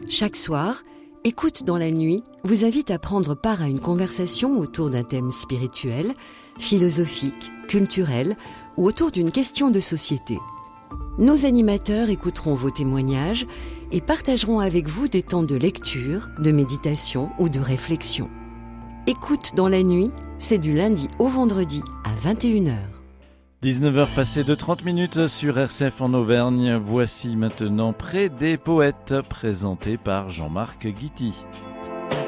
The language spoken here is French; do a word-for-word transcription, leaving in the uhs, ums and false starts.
Chaque soir, Écoute dans la nuit vous invite à prendre part à une conversation autour d'un thème spirituel, philosophique, culturel ou autour d'une question de société. Nos animateurs écouteront vos témoignages et partageront avec vous des temps de lecture, de méditation ou de réflexion. Écoute dans la nuit, c'est du lundi au vendredi à vingt et une heures. dix-neuf heures passées de trente minutes sur R C F en Auvergne. Voici maintenant Près des poètes, présenté par Jean-Marc Guity.